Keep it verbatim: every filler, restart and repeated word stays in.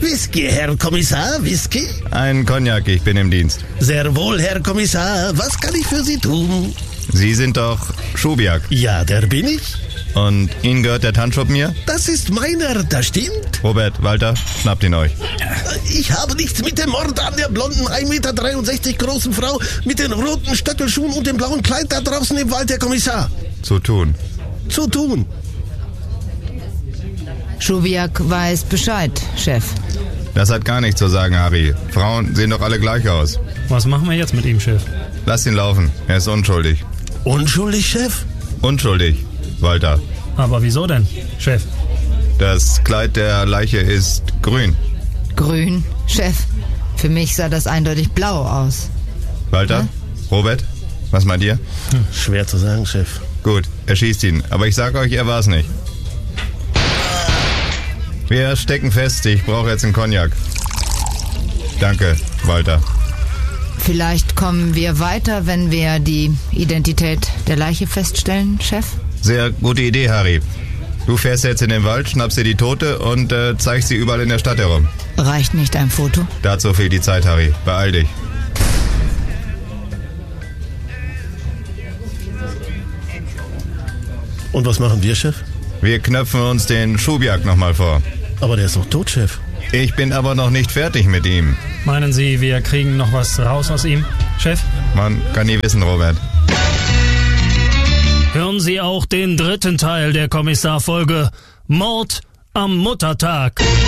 Whisky, Herr Kommissar, Whisky? Ein Cognac, ich bin im Dienst. Sehr wohl, Herr Kommissar. Was kann ich für Sie tun? Sie sind doch Schubiak. Ja, der bin ich. Und Ihnen gehört der Tanzschuppen hier? Das ist meiner, das stimmt. Robert, Walter, schnappt ihn euch. Ich habe nichts mit dem Mord an der blonden, ein Meter dreiundsechzig großen Frau mit den roten Stöckelschuhen und dem blauen Kleid da draußen im Wald, Herr Kommissar. Zu tun. Zu tun. Schubiak weiß Bescheid, Chef. Das hat gar nichts zu sagen, Harry. Frauen sehen doch alle gleich aus. Was machen wir jetzt mit ihm, Chef? Lass ihn laufen. Er ist unschuldig. Unschuldig, Chef? Unschuldig, Walter. Aber wieso denn, Chef? Das Kleid der Leiche ist grün. Grün, Chef. Für mich sah das eindeutig blau aus. Walter? Hm? Robert? Was meint ihr? Hm, schwer zu sagen, Chef. Gut, erschießt ihn. Aber ich sag euch, er war's nicht. Wir stecken fest. Ich brauche jetzt einen Cognac. Danke, Walter. Vielleicht kommen wir weiter, wenn wir die Identität der Leiche feststellen, Chef? Sehr gute Idee, Harry. Du fährst jetzt in den Wald, schnappst dir die Tote und äh, zeigst sie überall in der Stadt herum. Reicht nicht ein Foto? Dazu fehlt die Zeit, Harry. Beeil dich. Und was machen wir, Chef? Wir knöpfen uns den Schubiak nochmal vor. Aber der ist noch tot, Chef. Ich bin aber noch nicht fertig mit ihm. Meinen Sie, wir kriegen noch was raus aus ihm, Chef? Man kann nie wissen, Robert. Hören Sie auch den dritten Teil der Kommissarfolge Mord am Muttertag.